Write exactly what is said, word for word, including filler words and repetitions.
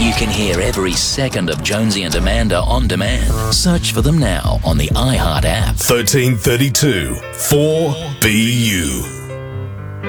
You can hear every second of Jonesy and Amanda on demand. Search for them now on the iHeart app. thirteen thirty-two four B U.